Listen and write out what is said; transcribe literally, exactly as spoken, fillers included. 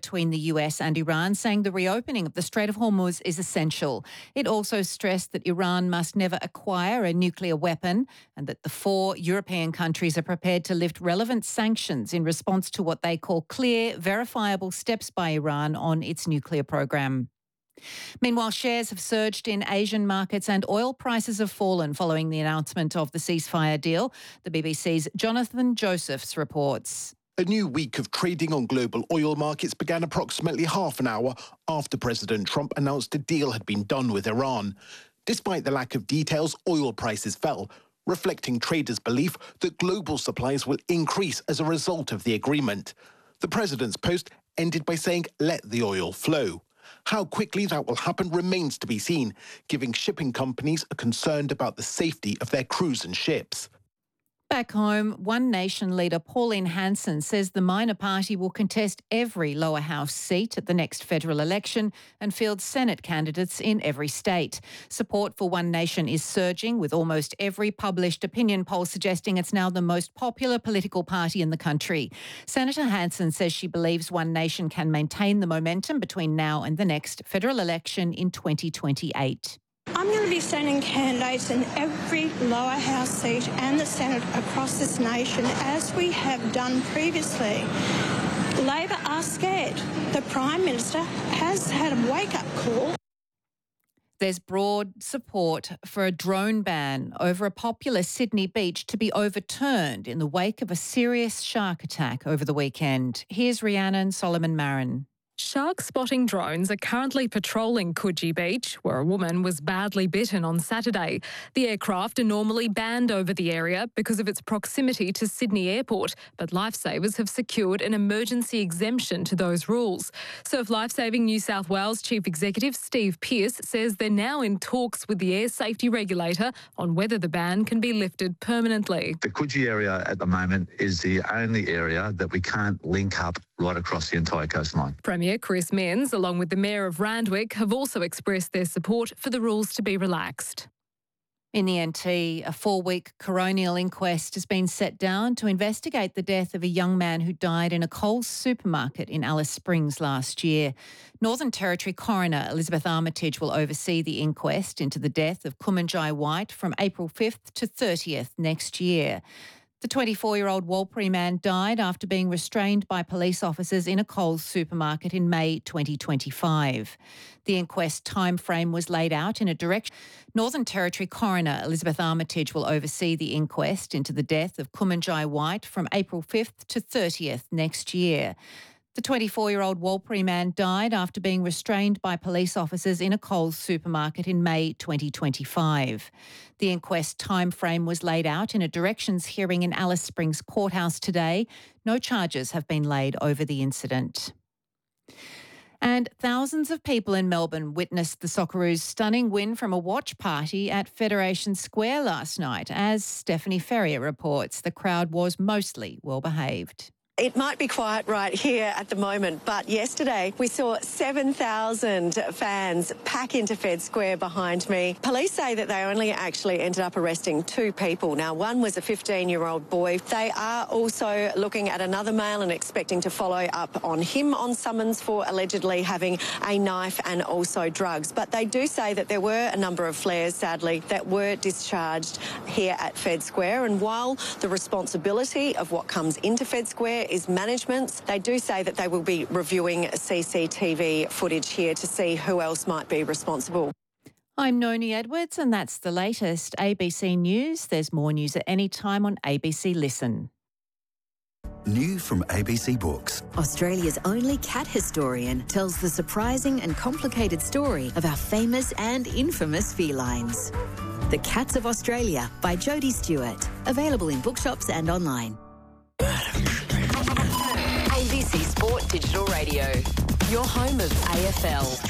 between the U S and Iran, saying the reopening of the Strait of Hormuz is essential. It also stressed that Iran must never acquire a nuclear weapon and that the four European countries are prepared to lift relevant sanctions in response to what they call clear, verifiable steps by Iran on its nuclear program. Meanwhile, shares have surged in Asian markets and oil prices have fallen following the announcement of the ceasefire deal. The B B C's Jonathan Josephs reports. A new week of trading on global oil markets began approximately half an hour after President Trump announced a deal had been done with Iran. Despite the lack of details, oil prices fell, reflecting traders' belief that global supplies will increase as a result of the agreement. The president's post ended by saying, "Let the oil flow." How quickly that will happen remains to be seen, giving shipping companies are concerned about the safety of their crews and ships. Back home, One Nation leader Pauline Hanson says the minor party will contest every lower house seat at the next federal election and field Senate candidates in every state. Support for One Nation is surging, with almost every published opinion poll suggesting it's now the most popular political party in the country. Senator Hanson says she believes One Nation can maintain the momentum between now and the next federal election in twenty twenty-eight. I'm going to be sending candidates in every lower house seat and the Senate across this nation, as we have done previously. Labor are scared. The Prime Minister has had a wake-up call. There's broad support for a drone ban over a popular Sydney beach to be overturned in the wake of a serious shark attack over the weekend. Here's Rhiannon Solomon Marin. Shark spotting drones are currently patrolling Coogee Beach, where a woman was badly bitten on Saturday. The aircraft are normally banned over the area because of its proximity to Sydney Airport, but Lifesavers have secured an emergency exemption to those rules. Surf Lifesaving New South Wales Chief Executive Steve Pearce says they're now in talks with the air safety regulator on whether the ban can be lifted permanently. The Coogee area at the moment is the only area that we can't link up right across the entire coastline. Premier Chris Minns, along with the Mayor of Randwick, have also expressed their support for the rules to be relaxed. In the N T, a four-week coronial inquest has been set down to investigate the death of a young man who died in a Coles supermarket in Alice Springs last year. Northern Territory Coroner Elizabeth Armitage will oversee the inquest into the death of Kumanjai White from April fifth to thirtieth next year. The twenty-four-year-old Warlpiri man died after being restrained by police officers in a Coles supermarket in May twenty twenty-five. The inquest timeframe was laid out in a direction. Northern Territory Coroner Elizabeth Armitage will oversee the inquest into the death of Kumanjai White from April fifth to thirtieth next year. The twenty-four-year-old Warlpiri man died after being restrained by police officers in a Coles supermarket in May twenty twenty-five. The inquest timeframe was laid out in a directions hearing in Alice Springs Courthouse today. No charges have been laid over the incident. And thousands of people in Melbourne witnessed the Socceroos' stunning win from a watch party at Federation Square last night. As Stephanie Ferrier reports, the crowd was mostly well behaved. It might be quiet right here at the moment, but yesterday we saw seven thousand fans pack into Fed Square behind me. Police say that they only actually ended up arresting two people. Now, one was a fifteen-year-old boy. They are also looking at another male and expecting to follow up on him on summons for allegedly having a knife and also drugs. But they do say that there were a number of flares, sadly, that were discharged here at Fed Square. And while the responsibility of what comes into Fed Square is management's, they do say that they will be reviewing C C T V footage here to see who else might be responsible. I'm Noni Edwards and that's the latest A B C News. There's more news at any time on A B C Listen. New from A B C Books. Australia's only cat historian tells the surprising and complicated story of our famous and infamous felines. The Cats of Australia by Jodie Stewart. Available in bookshops and online. A B C Sport Digital Radio, your home of A F L.